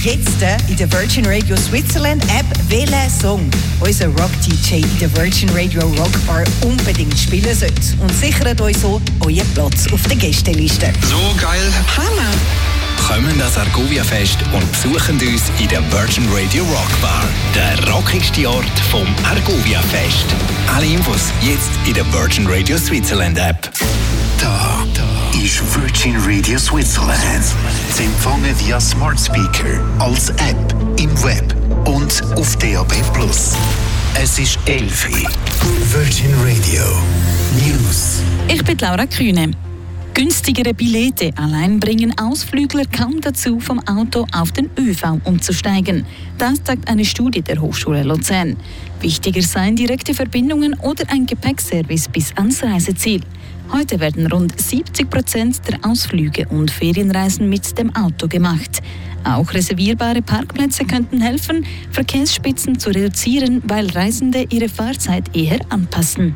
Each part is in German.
Jetzt in der Virgin Radio Switzerland App welchen Song unser Rock-DJ in der Virgin Radio Rock Bar unbedingt spielen sollte. Und sichert euch so euren Platz auf der Gästeliste. So geil. Hammer! Kommen das Argovia Fest und besuchen uns in der Virgin Radio Rock Bar, der rockigste Ort vom Argovia Fest. Alle Infos jetzt in der Virgin Radio Switzerland App. Da ist Virgin Radio Switzerland. Sie empfangen via Smart Speaker, als App, im Web und auf DAB+. Es ist 11 Uhr. Virgin Radio News. Ich bin Laura Kühne. Günstigere Billette allein bringen Ausflügler kaum dazu, vom Auto auf den ÖV umzusteigen. Das sagt eine Studie der Hochschule Luzern. Wichtiger seien direkte Verbindungen oder ein Gepäckservice bis ans Reiseziel. Heute werden rund 70% der Ausflüge und Ferienreisen mit dem Auto gemacht. Auch reservierbare Parkplätze könnten helfen, Verkehrsspitzen zu reduzieren, weil Reisende ihre Fahrzeit eher anpassen.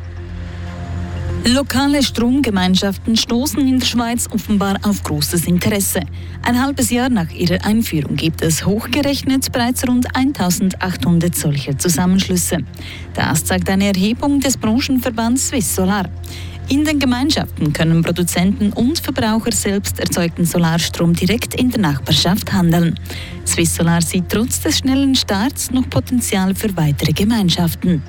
Lokale Stromgemeinschaften stoßen in der Schweiz offenbar auf großes Interesse. Ein halbes Jahr nach ihrer Einführung gibt es hochgerechnet bereits rund 1800 solcher Zusammenschlüsse. Das zeigt eine Erhebung des Branchenverbands Swiss Solar. In den Gemeinschaften können Produzenten und Verbraucher selbst erzeugten Solarstrom direkt in der Nachbarschaft handeln. Swiss Solar sieht trotz des schnellen Starts noch Potenzial für weitere Gemeinschaften.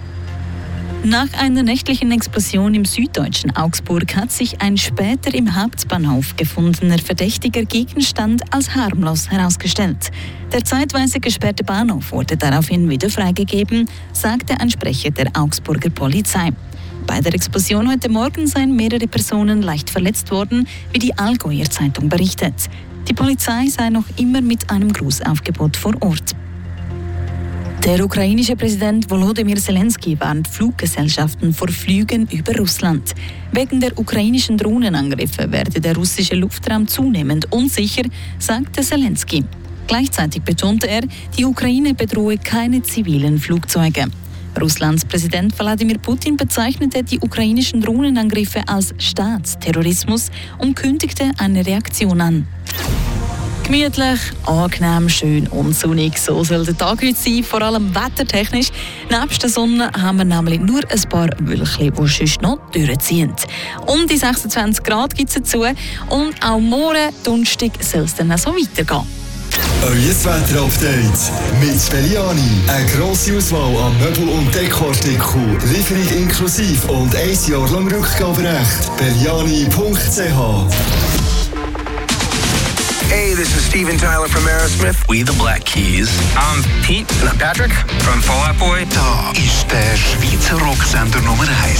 Nach einer nächtlichen Explosion im süddeutschen Augsburg hat sich ein später im Hauptbahnhof gefundener verdächtiger Gegenstand als harmlos herausgestellt. Der zeitweise gesperrte Bahnhof wurde daraufhin wieder freigegeben, sagte ein Sprecher der Augsburger Polizei. Bei der Explosion heute Morgen seien mehrere Personen leicht verletzt worden, wie die Allgäuer Zeitung berichtet. Die Polizei sei noch immer mit einem Grußaufgebot vor Ort. Der ukrainische Präsident Volodymyr Zelensky warnt Fluggesellschaften vor Flügen über Russland. Wegen der ukrainischen Drohnenangriffe werde der russische Luftraum zunehmend unsicher, sagte Zelensky. Gleichzeitig betonte er, die Ukraine bedrohe keine zivilen Flugzeuge. Russlands Präsident Wladimir Putin bezeichnete die ukrainischen Drohnenangriffe als Staatsterrorismus und kündigte eine Reaktion an. Gemütlich, angenehm, schön und sonnig. So soll der Tag heute sein, vor allem wettertechnisch. Nebst der Sonne haben wir nämlich nur ein paar Wölkchen, die sonst noch durchziehen. Um die 26 Grad gibt es dazu und auch morgen, Donnerstag, soll es dann auch so weitergehen. Euer Wetter-Update mit Belliani. Eine grosse Auswahl an Möbel- und Dekoartikeln. Lieferung inklusive und 1 Jahr lang Rückgaberecht. Belliani.ch. Hey, this is Steven Tyler from Aerosmith. We the Black Keys. I'm Pete. And I'm Patrick from Fall Out Boy. Da ist der Schweizer Rocksender Nummer 1.